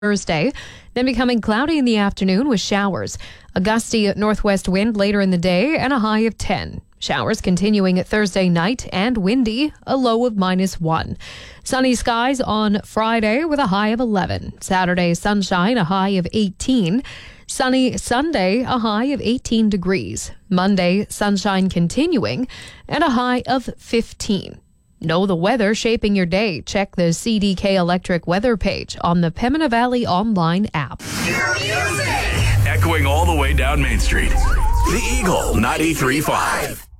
Thursday, then becoming cloudy in the afternoon with showers. A gusty northwest wind later in the day and a high of 10. Showers continuing at Thursday night and windy, a low of -1. Sunny skies on Friday with a high of 11. Saturday, sunshine, a high of 18. Sunny Sunday, a high of 18 degrees. Monday, sunshine continuing and a high of 15. Know the weather shaping your day. Check the CDK Electric weather page on the Pembina Valley online app. Your music! Echoing all the way down Main Street. The Eagle 93.5.